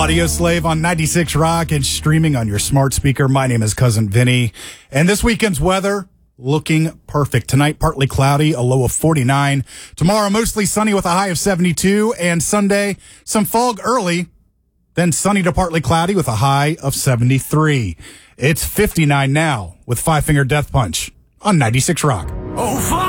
Audio Slave on 96 Rock and streaming on your smart speaker. My name is Cousin Vinny. And this weekend's weather looking perfect. Tonight, partly cloudy, a low of 49. Tomorrow, mostly sunny with a high of 72. And Sunday, some fog early, then sunny to partly cloudy with a high of 73. It's 59 now with Five Finger Death Punch on 96 Rock. Oh,